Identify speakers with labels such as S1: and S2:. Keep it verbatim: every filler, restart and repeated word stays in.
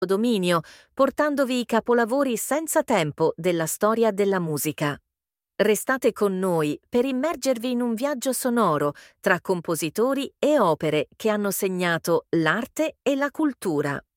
S1: dominio, portandovi i capolavori senza tempo della storia della musica. Restate con noi per immergervi in un viaggio sonoro tra compositori e opere che hanno segnato l'arte e la cultura.